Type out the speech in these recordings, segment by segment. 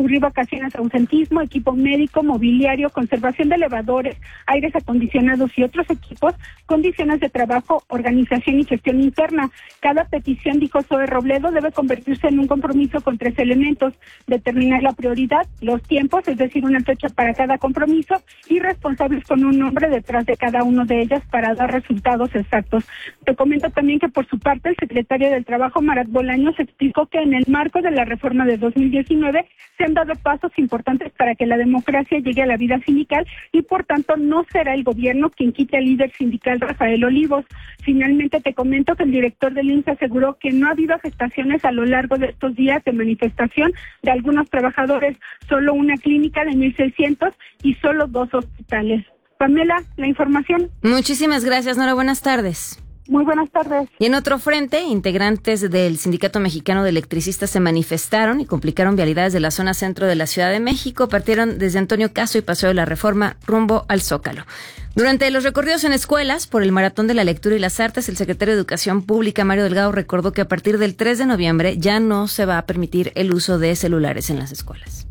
cubrir vacaciones, ausentismo, equipo médico, mobiliario, conservación de elevadores, aires acondicionados y otros equipos, condiciones de trabajo, organización y gestión interna. Cada petición, dijo Zoe Robledo, debe convertirse en un compromiso con 3 elementos: determinar la prioridad, los tiempos, es decir, una fecha para cada compromiso, y responsables con un nombre detrás de cada uno de ellas para dar resultados exactos. Te comento también que por su parte el secretario del Trabajo, Marat Bolaños, explicó que en el marco de la reforma de 2019 se han dado pasos importantes para que la democracia llegue a la vida sindical y por tanto no será el gobierno quien quite al líder sindical Rafael Olivos. Finalmente te comento que el director del IMSS aseguró que no ha habido afectaciones a lo largo de estos días de manifestación de algunos trabajadores, solo una clínica de 1,600 y solo 2 hospitales. Pamela, la información. Muchísimas gracias, Nora. Buenas tardes. Muy buenas tardes. Y en otro frente, integrantes del Sindicato Mexicano de Electricistas se manifestaron y complicaron vialidades de la zona centro de la Ciudad de México. Partieron desde Antonio Caso y Paseo de la Reforma rumbo al Zócalo. Durante los recorridos en escuelas por el Maratón de la Lectura y las Artes, el secretario de Educación Pública, Mario Delgado, recordó que a partir del 3 de noviembre ya no se va a permitir el uso de celulares en las escuelas.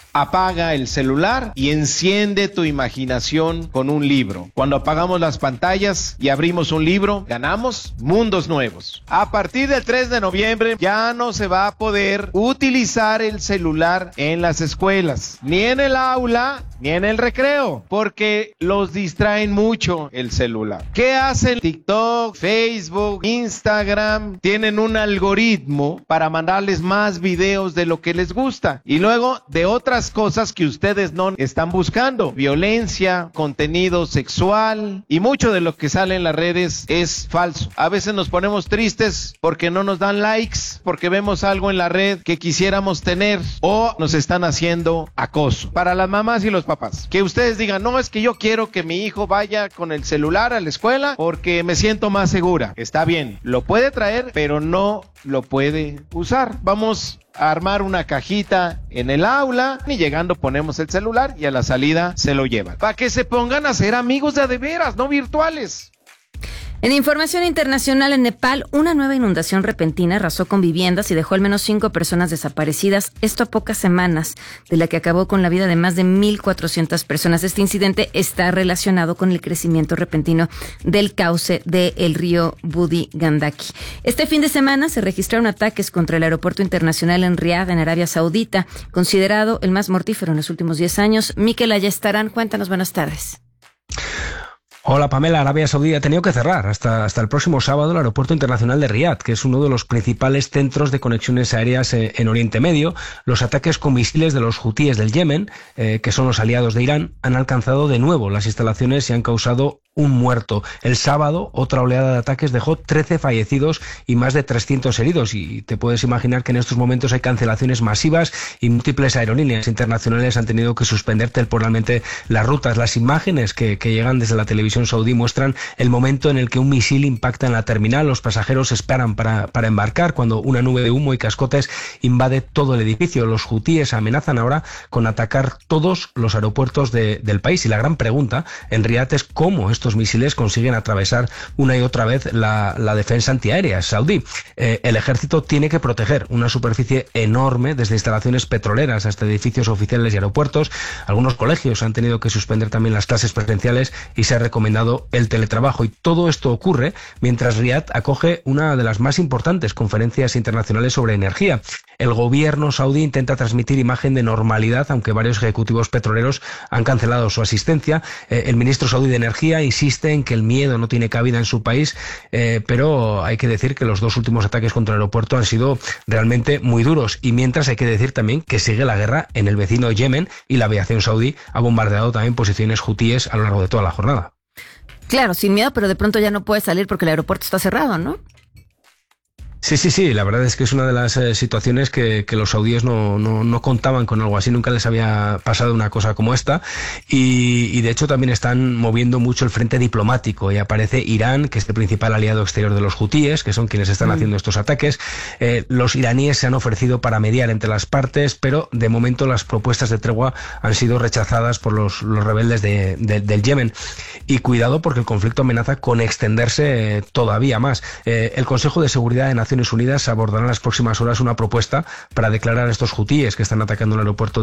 Apaga el celular y enciende tu imaginación con un libro. Cuando apagamos las pantallas y abrimos un libro, ganamos mundos nuevos. A partir del 3 de noviembre ya no se va a poder utilizar el celular en las escuelas, ni en el aula, ni en el recreo, porque los distraen mucho el celular. ¿Qué hacen? TikTok, Facebook, Instagram, tienen un algoritmo para mandarles más videos de lo que les gusta y luego de otras cosas que ustedes no están buscando: violencia, contenido sexual, y mucho de lo que sale en las redes es falso. A veces nos ponemos tristes porque no nos dan likes, porque vemos algo en la red que quisiéramos tener, o nos están haciendo acoso. Para las mamás y los papás, que ustedes digan: no, es que yo quiero que mi hijo vaya con el celular a la escuela porque me siento más segura. Está bien, lo puede traer, pero no lo puede usar. Vamos a armar una cajita en el aula y llegando ponemos el celular y a la salida se lo llevan. Para que se pongan a ser amigos de veras, no virtuales. En información internacional, en Nepal, una nueva inundación repentina arrasó con viviendas y dejó al menos 5 personas desaparecidas, esto a pocas semanas de la que acabó con la vida de más de 1,400 personas. Este incidente está relacionado con el crecimiento repentino del cauce del río Budi Gandaki. Este fin de semana se registraron ataques contra el aeropuerto internacional en Riad, en Arabia Saudita, considerado el más mortífero en los últimos 10 años. Miquel Ayestarán, cuéntanos, buenas tardes. Hola Pamela, Arabia Saudí ha tenido que cerrar hasta el próximo sábado el aeropuerto internacional de Riad, que es uno de los principales centros de conexiones aéreas en Oriente Medio. Los ataques con misiles de los hutíes del Yemen, que son los aliados de Irán, han alcanzado de nuevo las instalaciones y han causado un muerto. El sábado, otra oleada de ataques dejó 13 fallecidos y más de 300 heridos. Y te puedes imaginar que en estos momentos hay cancelaciones masivas y múltiples aerolíneas internacionales han tenido que suspender temporalmente las rutas. Las imágenes que llegan desde la televisión saudí muestran el momento en el que un misil impacta en la terminal. Los pasajeros esperan para embarcar cuando una nube de humo y cascotes invade todo el edificio. Los hutíes amenazan ahora con atacar todos los aeropuertos del país. Y la gran pregunta en Riad es cómo estos misiles consiguen atravesar una y otra vez la defensa antiaérea saudí. El ejército tiene que proteger una superficie enorme, desde instalaciones petroleras hasta edificios oficiales y aeropuertos. Algunos colegios han tenido que suspender también las clases presenciales y se ha recomendado el teletrabajo. Y todo esto ocurre mientras Riad acoge una de las más importantes conferencias internacionales sobre energía. El gobierno saudí intenta transmitir imagen de normalidad, aunque varios ejecutivos petroleros han cancelado su asistencia. El ministro saudí de Energía insiste en que el miedo no tiene cabida en su país, pero hay que decir que los 2 últimos ataques contra el aeropuerto han sido realmente muy duros. Y mientras hay que decir también que sigue la guerra en el vecino Yemen y la aviación saudí ha bombardeado también posiciones hutíes a lo largo de toda la jornada. Claro, sin miedo, pero de pronto ya no puede salir porque el aeropuerto está cerrado, ¿no? Sí, la verdad es que es una de las situaciones que los saudíes no contaban con algo así, nunca les había pasado una cosa como esta y de hecho también están moviendo mucho el frente diplomático y aparece Irán, que es el principal aliado exterior de los hutíes, que son quienes están haciendo estos ataques. Los iraníes se han ofrecido para mediar entre las partes, pero de momento las propuestas de tregua han sido rechazadas por los rebeldes del Yemen. Y cuidado porque el conflicto amenaza con extenderse todavía más. El Consejo de Seguridad de Naciones Unidas abordará en las próximas horas una propuesta para declarar a estos hutíes que están atacando el aeropuerto